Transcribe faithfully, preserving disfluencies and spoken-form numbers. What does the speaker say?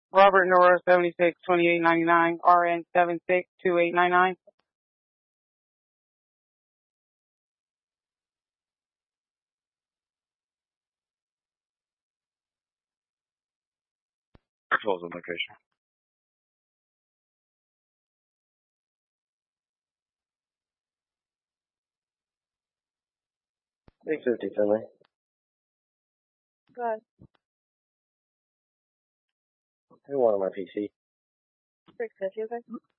Robert Nora, seventy-six twenty-eight ninety-nine, R N seven six two eight nine nine. Close on location. six fifty, Finley. Go ahead. Who won on my P C? six fifty, okay?